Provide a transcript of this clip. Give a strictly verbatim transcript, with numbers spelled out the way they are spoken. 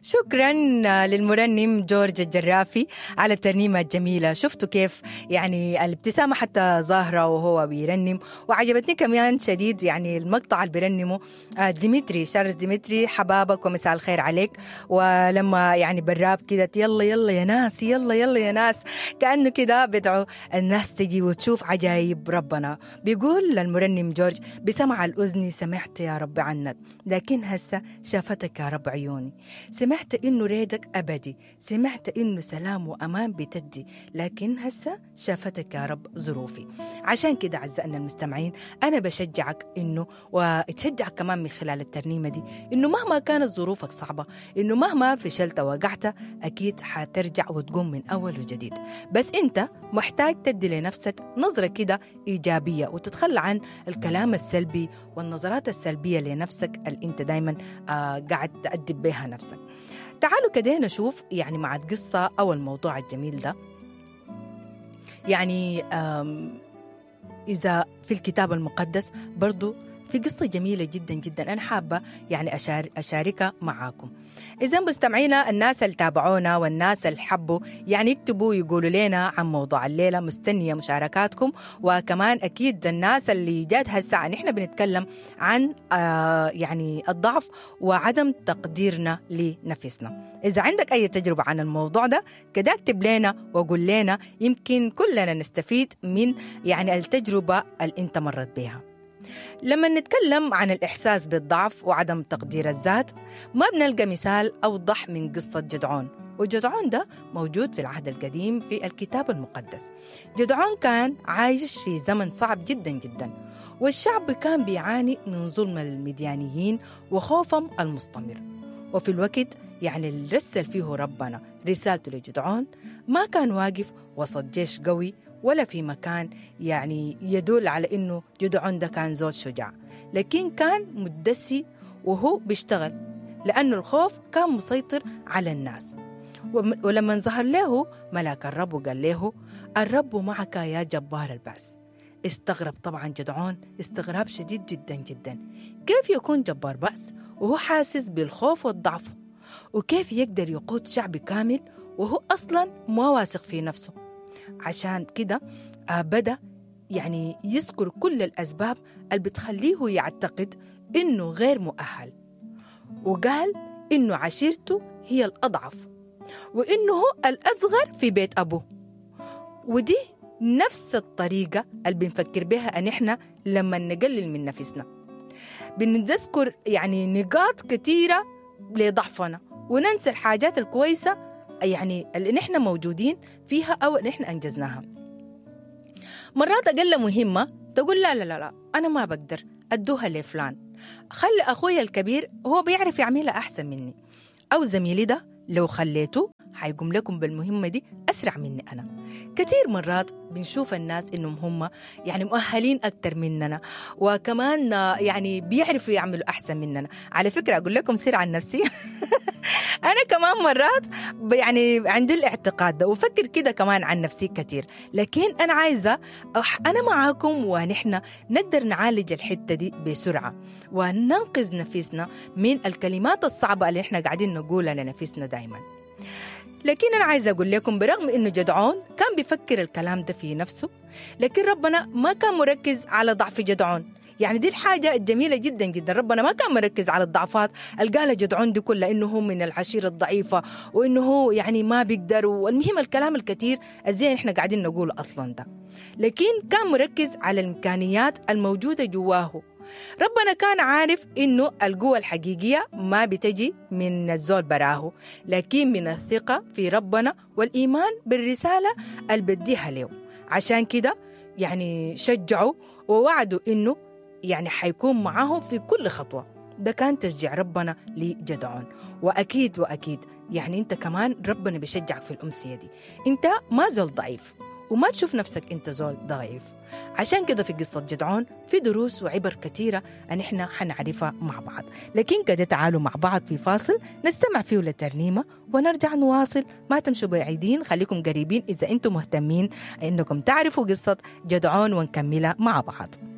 شكرا للمرنم جورج الجرافي على الترنيمة الجميلة. شفتوا كيف يعني الابتسامة حتى ظاهرة وهو بيرنم. وعجبتني كمان شديد يعني المقطع اللي بيرنمه ديمتري شارلز ديمتري، حبابك ومساء الخير عليك. ولما يعني بالراب كده يلا يلا يا ناس، يلا يلا يا ناس، كأنه كده بدعو الناس تجي وتشوف عجائب ربنا. بيقول للمرنم جورج: بسمع الأذن سمعت يا رب عنك، لكن هسه شافتك يا رب عيوني. سمعت إنه ريدك أبدي، سمعت إنه سلام وأمان بتدي، لكن هسه شافتك يا رب ظروفي. عشان كده أعزائنا المستمعين، أنا بشجعك إنه وتشجعك كمان من خلال الترنيمة دي إنه مهما كانت ظروفك صعبة، إنه مهما فشلت ووقعت، أكيد حترجع وتقوم من أول وجديد. بس أنت محتاج تدي لنفسك نظرة كده إيجابية وتتخلى عن الكلام السلبي والنظرات السلبية لنفسك اللي أنت دايما آه قاعد تأدب بها نفسك. تعالوا كده نشوف يعني مع القصة أو الموضوع الجميل ده. يعني إذا في الكتاب المقدس برضو في قصة جميلة جدا جدا أنا حابة يعني أشار أشاركها معاكم. إذا مستمعينا الناس اللي تابعونا والناس اللي حبوا يعني يكتبوا يقولوا لنا عن موضوع الليلة، مستنية مشاركاتكم. وكمان أكيد الناس اللي جات هالساعة نحن بنتكلم عن آه يعني الضعف وعدم تقديرنا لنفسنا. إذا عندك أي تجربة عن الموضوع ده كده اكتب لنا وقول لنا، يمكن كلنا نستفيد من يعني التجربة اللي أنت مرت بها. لما نتكلم عن الإحساس بالضعف وعدم تقدير الذات، ما بنلقى مثال أوضح من قصة جدعون. وجدعون ده موجود في العهد القديم في الكتاب المقدس. جدعون كان عايش في زمن صعب جدا جدا، والشعب كان بيعاني من ظلم المديانيين وخوفهم المستمر. وفي الوقت يعني اللي رسل فيه ربنا رسالته لجدعون، ما كان واقف وسط جيش قوي ولا في مكان يعني يدل على إنه جدعون ده كان زول شجاع، لكن كان مدسي وهو بيشتغل، لأنه الخوف كان مسيطر على الناس. ولما ظهر له ملاك الرب وقال له: الرب معك يا جبار البأس. استغرب طبعا جدعون استغراب شديد جدا جدا. كيف يكون جبار بأس وهو حاسس بالخوف والضعف؟ وكيف يقدر يقود شعب كامل وهو أصلا ما واثق في نفسه؟ عشان كده بدأ يعني يذكر كل الأسباب اللي بتخليه يعتقد إنه غير مؤهل، وقال إنه عشيرته هي الأضعف، وإنه هو الأصغر في بيت أبوه. ودي نفس الطريقة اللي بنفكر بها أن إحنا لما نقلل من نفسنا بنذكر يعني نقاط كتيرة لضعفنا وننسى الحاجات الكويسة يعني اللي نحن موجودين فيها أو اللي نحن أنجزناها. مرات أقل مهمة تقول لا لا لا لا أنا ما بقدر أدوها لفلان، خلي أخوي الكبير هو بيعرف يعملها أحسن مني، أو زميلي ده لو خليته حيقوم لكم بالمهمة دي أسرع مني أنا. كتير مرات بنشوف الناس إنهم هم يعني مؤهلين أكتر مننا، وكمان يعني بيعرفوا يعملوا أحسن مننا. على فكرة أقول لكم سر عن نفسي أنا كمان مرات يعني عندي الاعتقاد ده وفكر كده كمان عن نفسي كتير، لكن أنا عايزة أنا معاكم ونحن نقدر نعالج الحتة دي بسرعة وننقذ نفسنا من الكلمات الصعبة اللي إحنا قاعدين نقولها لنفسنا دايما. لكن أنا عايزة أقول لكم برغم إنه جدعون كان بيفكر الكلام ده في نفسه، لكن ربنا ما كان مركز على ضعف جدعون. يعني دي الحاجة الجميلة جدا جدا، ربنا ما كان مركز على الضعفات القالة جدعون دي كلها، إنه هو من العشيرة الضعيفة وإنه هو يعني ما بيقدر، والمهم الكلام الكثير الزين إحنا قاعدين نقول أصلا ده، لكن كان مركز على الإمكانيات الموجودة جواه. ربنا كان عارف إنه القوة الحقيقية ما بتجي من الزول براه، لكن من الثقة في ربنا والإيمان بالرسالة اللي بديها له. عشان كده يعني شجعوا ووعدوا إنه يعني حيكون معاهم في كل خطوة. ده كان تشجيع ربنا لجدعون. وأكيد وأكيد يعني أنت كمان ربنا بيشجعك في الأمسية دي. أنت ما زول ضعيف وما تشوف نفسك أنت زول ضعيف. عشان كده في قصة جدعون في دروس وعبر كثيرة أن إحنا حنعرفها مع بعض. لكن كده تعالوا مع بعض في فاصل نستمع فيه لترنيمة ونرجع نواصل. ما تمشوا بعيدين، خليكم قريبين إذا أنتم مهتمين أنكم تعرفوا قصة جدعون ونكملها مع بعض.